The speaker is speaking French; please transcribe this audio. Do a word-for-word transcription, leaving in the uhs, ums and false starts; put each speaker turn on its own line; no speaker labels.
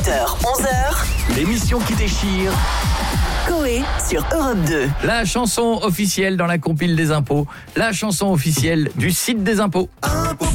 sept heures, onze heures.
L'émission qui déchire.
Coé sur Europe deux.
La chanson officielle dans la compile des impôts. La chanson officielle du site des impôts.